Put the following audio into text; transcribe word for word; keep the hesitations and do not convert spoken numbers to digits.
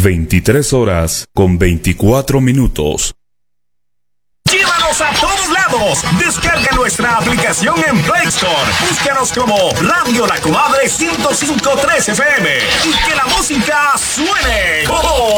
veintitrés horas con veinticuatro minutos. ¡Llévanos a todos lados! Descarga nuestra aplicación en Play Store. Búscanos como Radio La Comadre ciento cinco punto tres F M y que la música suene. ¡Oh!